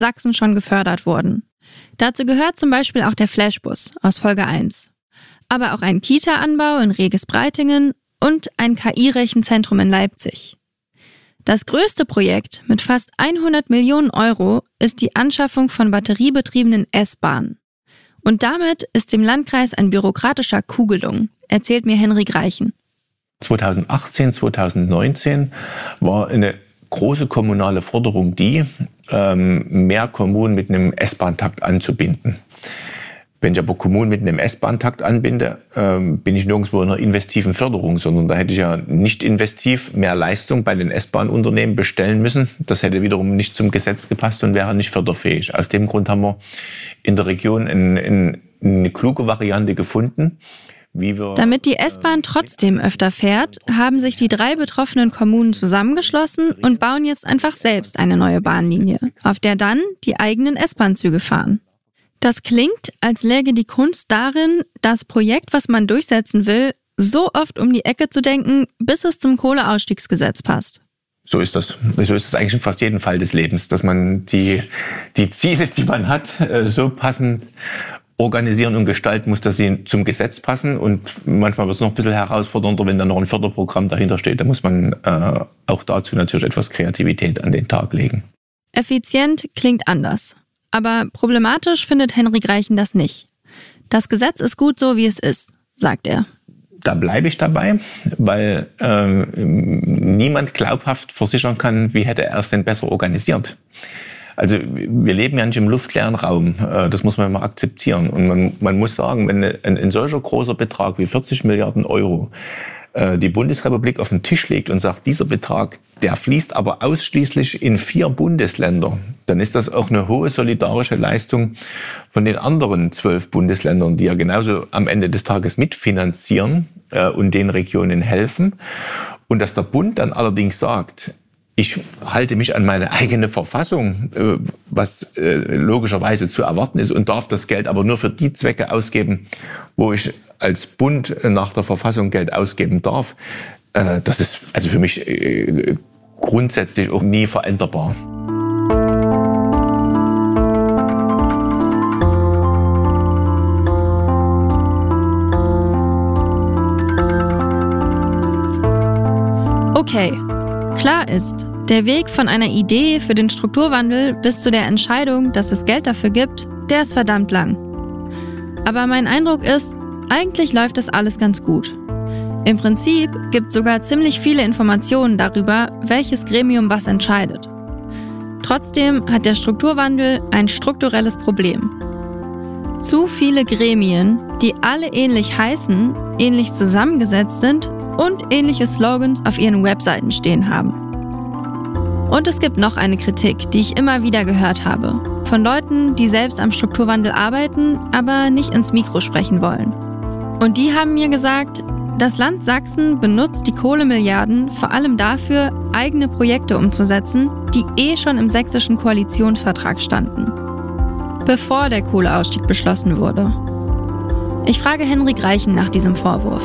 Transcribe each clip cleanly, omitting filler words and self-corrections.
Sachsen schon gefördert wurden. Dazu gehört zum Beispiel auch der Flashbus aus Folge 1. Aber auch ein Kita-Anbau in Reges-Breitingen und ein KI-Rechenzentrum in Leipzig. Das größte Projekt mit fast 100 Millionen Euro ist die Anschaffung von batteriebetriebenen S-Bahnen. Und damit ist dem Landkreis ein bürokratischer Coup gelungen, erzählt mir Henrik Reichen. 2018, 2019 war eine große kommunale Forderung mehr Kommunen mit einem S-Bahn-Takt anzubinden. Wenn ich aber Kommunen mit einem S-Bahn-Takt anbinde, bin ich nirgendwo in einer investiven Förderung, sondern da hätte ich ja nicht investiv mehr Leistung bei den S-Bahn-Unternehmen bestellen müssen. Das hätte wiederum nicht zum Gesetz gepasst und wäre nicht förderfähig. Aus dem Grund haben wir in der Region eine kluge Variante gefunden. Damit die S-Bahn trotzdem öfter fährt, haben sich die 3 betroffenen Kommunen zusammengeschlossen und bauen jetzt einfach selbst eine neue Bahnlinie, auf der dann die eigenen S-Bahn-Züge fahren. Das klingt, als läge die Kunst darin, das Projekt, was man durchsetzen will, so oft um die Ecke zu denken, bis es zum Kohleausstiegsgesetz passt. So ist das. So ist es eigentlich in fast jedem Fall des Lebens, dass man die Ziele, die man hat, so passend organisieren und gestalten muss, dass sie zum Gesetz passen. Und manchmal wird es noch ein bisschen herausfordernder, wenn dann noch ein Förderprogramm dahinter steht. Da muss man auch dazu natürlich etwas Kreativität an den Tag legen. Effizient klingt anders. Aber problematisch findet Henrik Reichen das nicht. Das Gesetz ist gut so, wie es ist, sagt er. Da bleibe ich dabei, weil niemand glaubhaft versichern kann, wie hätte er es denn besser organisiert. Also wir leben ja nicht im luftleeren Raum, das muss man mal akzeptieren. Und man muss sagen, wenn ein solcher großer Betrag wie 40 Milliarden Euro die Bundesrepublik auf den Tisch legt und sagt, dieser Betrag, der fließt aber ausschließlich in 4 Bundesländer, dann ist das auch eine hohe solidarische Leistung von den anderen 12 Bundesländern, die ja genauso am Ende des Tages mitfinanzieren und den Regionen helfen. Und dass der Bund dann allerdings sagt, ich halte mich an meine eigene Verfassung, was logischerweise zu erwarten ist, und darf das Geld aber nur für die Zwecke ausgeben, wo ich als Bund nach der Verfassung Geld ausgeben darf. Das ist also für mich grundsätzlich auch nie veränderbar. Okay. Klar ist, der Weg von einer Idee für den Strukturwandel bis zu der Entscheidung, dass es Geld dafür gibt, der ist verdammt lang. Aber mein Eindruck ist, eigentlich läuft das alles ganz gut. Im Prinzip gibt es sogar ziemlich viele Informationen darüber, welches Gremium was entscheidet. Trotzdem hat der Strukturwandel ein strukturelles Problem. Zu viele Gremien, die alle ähnlich heißen, ähnlich zusammengesetzt sind und ähnliche Slogans auf ihren Webseiten stehen haben. Und es gibt noch eine Kritik, die ich immer wieder gehört habe, von Leuten, die selbst am Strukturwandel arbeiten, aber nicht ins Mikro sprechen wollen. Und die haben mir gesagt, das Land Sachsen benutzt die Kohlemilliarden vor allem dafür, eigene Projekte umzusetzen, die schon im sächsischen Koalitionsvertrag standen, bevor der Kohleausstieg beschlossen wurde. Ich frage Henrik Reichen nach diesem Vorwurf.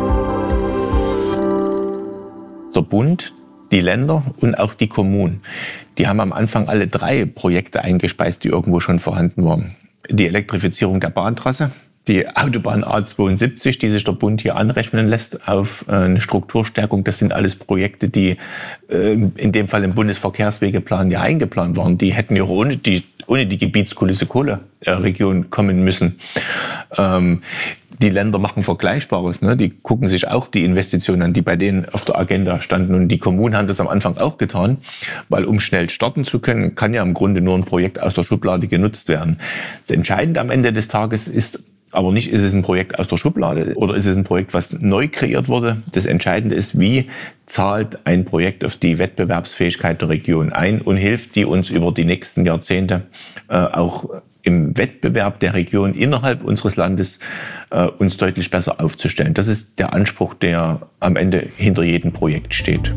Der Bund, die Länder und auch die Kommunen, die haben am Anfang alle 3 Projekte eingespeist, die irgendwo schon vorhanden waren. Die Elektrifizierung der Bahntrasse, die Autobahn A72, die sich der Bund hier anrechnen lässt auf eine Strukturstärkung. Das sind alles Projekte, die in dem Fall im Bundesverkehrswegeplan ja eingeplant waren. Die hätten ja ohne die Gebietskulisse Kohleregion kommen müssen. Die Länder machen Vergleichbares, ne? Die gucken sich auch die Investitionen an, die bei denen auf der Agenda standen. Und die Kommunen haben das am Anfang auch getan, weil um schnell starten zu können, kann ja im Grunde nur ein Projekt aus der Schublade genutzt werden. Das Entscheidende am Ende des Tages ist aber nicht, ist es ein Projekt aus der Schublade oder ist es ein Projekt, was neu kreiert wurde. Das Entscheidende ist, wie zahlt ein Projekt auf die Wettbewerbsfähigkeit der Region ein und hilft die uns über die nächsten Jahrzehnte auch im Wettbewerb der Region innerhalb unseres Landes uns deutlich besser aufzustellen. Das ist der Anspruch, der am Ende hinter jedem Projekt steht.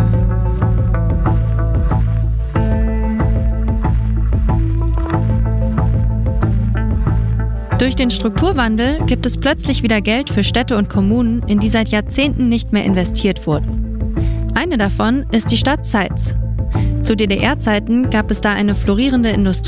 Durch den Strukturwandel gibt es plötzlich wieder Geld für Städte und Kommunen, in die seit Jahrzehnten nicht mehr investiert wurde. Eine davon ist die Stadt Zeitz. Zu DDR-Zeiten gab es da eine florierende Industrie.